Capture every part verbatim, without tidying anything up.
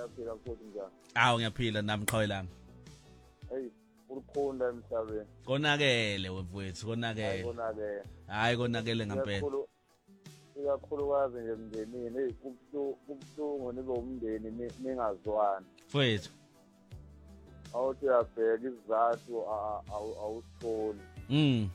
Ngiyaphila futhi njani? Awu ngiyaphila nami qhawelami. Hey, urukhunda emhlabeni. Konakele wethu, konakele. Konakele. Hayi konakele ngempela. Ikakhulukazi nje emndenini, hey kubuhlungu nibe umndeni ningazwani. Mfowethu. Awuthi uyabheka izizathu awusitholi. Mm.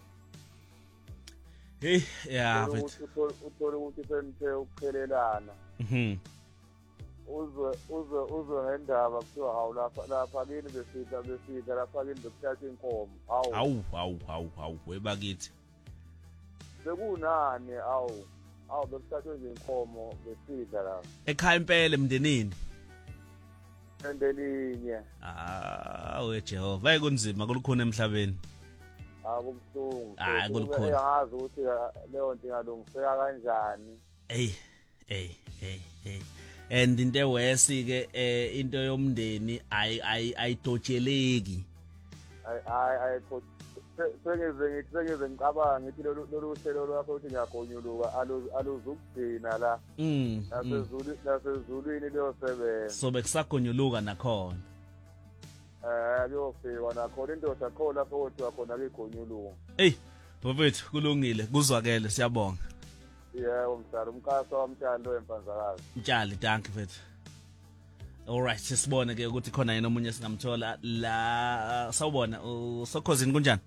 Hey, yeah, mfethu. Uthola ukuthi senithe ukuphelelana. Mhm. Uzwe uzwe uzwe ngendaba kuthiwa hawu lapha lapha kini besitha besitha lapha kini bekuthatha inkomo. Hawu. Hawu, hawu, hawu, hawu, webakithi. Sekunani awu. Awu bekuthathwe nje inkomo besitha la. Ekhaya impela emndenini. Endelinye. Ah, we Jehova, ayikunzima kulukhona emhlabeni. Akubuhlungu. Hayi kulukhona. Uyazi ukuthi leyo nto ingalungiseka kanjani. Hey, hey, hey, hey. And into ewesi ke eh into yomndeni ay ay ayidotsheleki. Ay ay ay sengeze ngithi sengeze ngicabanga ngithi lolu hlelo lwakho uthi ngiyagonyuluka aluzukugcina la. Mm. Nasezulu nasezulwini leyo sebenza. So bekusagonyuluka nakhona. Eh kuyofika nakhona indoda akho lapho othi wakhona kugonyuluka. Hey, bafethu kulungile kuzwakele siyabonga. Yeah, umsala umkhaso wamthando wempanzakazi. Mtshali, thank you mfethu. Alright, sisibone ke ukuthi khona yena omunye singamthola la sawubona uSokhosini kunjani?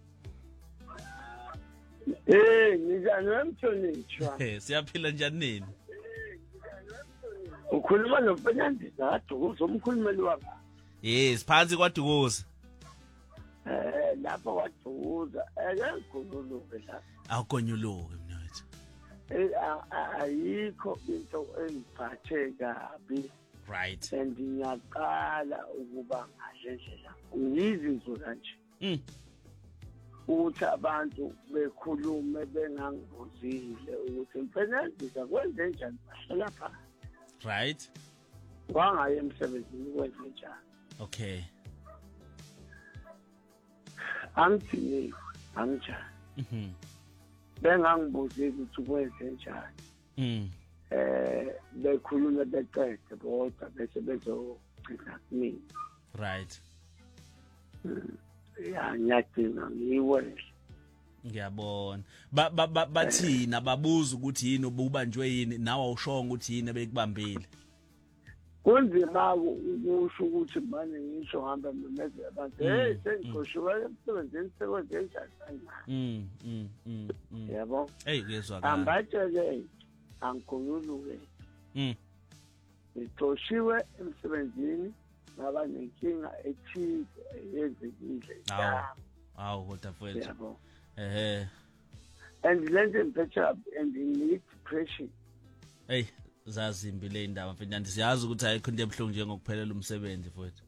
Eh, njani wemthonishwa? Eh, siyaphila njani nini? Ukhuluma noFernandisa Dukuza umkhulumeli wakhe. Yes, phansi kwaDukuza. Eh, lapha kwaDukuza, akakhululuke la. Awugonyuluke mnewethu. Eh, ayikho into engiphathe kabi. Right. And ngiyaqala ukuba ngahle ndlela. Ngizizwe kanje. Mm. Ukuthi abantu bekhulume bengangibuzile ukuthi mfenandisa kwenze njani bahlala phansi. Right. Wangaye emsebenzini kwenze njani. Okay. Angithini angjani. Mhm. Bengangibuzile ukuthi kwenze njani. Mm. Eh bekhulume beqede bodwa bese bezogcina kimi. Right. Ya nyadinga ngiwele. Ngiyabona. Ba bathina babuza ukuthi yini obubanjwe yini nawe awushonga ukuthi yini ebekubambile. Kunzima ukusho ukuthi manje ngisho hamba memeze abantu hey sengikhoshwa emsebenzini sekwenze njani. Mm mm mm. Yabo. Hey ngezwakala. Ambathe angikholuluke. Mm. Ngitoshiwe emsebenzini ngaba nenkinga ethize yezekile. Awu. Awu kodwa mfowethu. Yabo. Eh. And lento impetha and need depression. Hey, zazimbi le ndaba mfethu siyazi ukuthi ayikho into ebhlungu njengokuphelela umsebenzi mfowethu.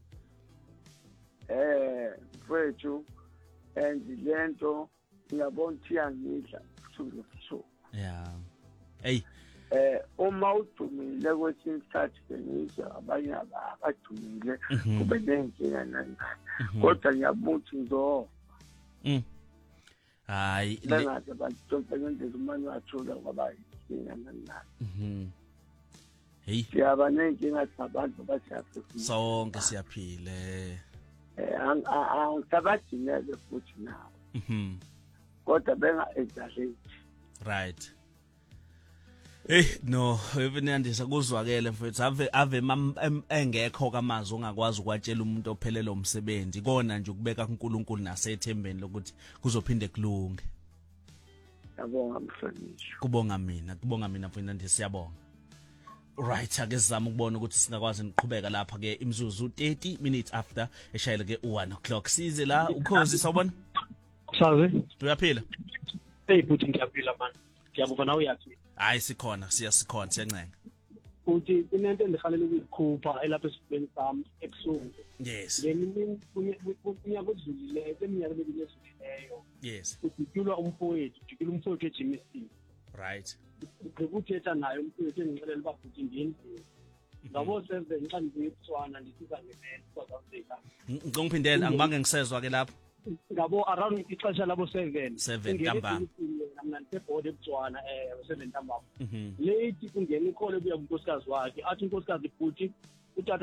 Eh, mfowethu and lento ngiyabona ukuthi yangidla kusuku kusuku. Yeah. Hey. Eh, uma udumile kwesinye isikhathi bengizwa abanye abadumile kube nenkinga nani. Kodwa ngiyabona ukuthi ngizo. Mm. Hayi lengathi abantu benze umani wathola kwaba inkinga nani. Mhm. Hey. Siyaba nenkinga sabantu basiyaphi. Sonke siyaphile. Eh angicabadinele futhi nawo. Mhm. Kodwa benga exaggerate. Right. Eh no, ebenandisa kuzwakele mfethu ave ave engekho kamazwi ongakwazi ukwatshela umuntu ophelele umsebenzi kona nje ukubeka kuNkulunkulu nasethembeni lokuthi kuzophinde kulunge. Yabonga mhlonishwa. Kubonga mina, kubonga mina mfethu siyabonga. Right, ake sizama ukubona ukuthi singakwazi niqhubeka lapha ke imzuzu thirty minutes after eshayile ke one o'clock. Size la ukhozi sawubona? Sazi. Uyaphila? Hey futhi ngiyaphila man. Ngiyabonga nawe uyaphila. Hayi sikhona, siyasikhona, siyancenga. Uthi kunento endihalele ukuyikhupha elapha esifubeni sami ebusuku. Yes. Ngemini kunya kudlulile eminyaka leyo. Yes. Udikulwa umfowethu, udikulwa umfowethu eJimisi. Right. Ukuthetha naye umfowethu engixelele bafuthi ndiyendini. Ngabo seven xa ngiyitswana ndisiza ngemeni South Africa. Ngiphindela angibange ngisezwa ke lapho. Ngabo around ixesha labo seven. seven ntambama. Mina ndisebhode ebutswana eh seven ntambama. Mhm. Late kungena ikhole kuya kunkosikazi wakhe athi unkosikazi futhi utata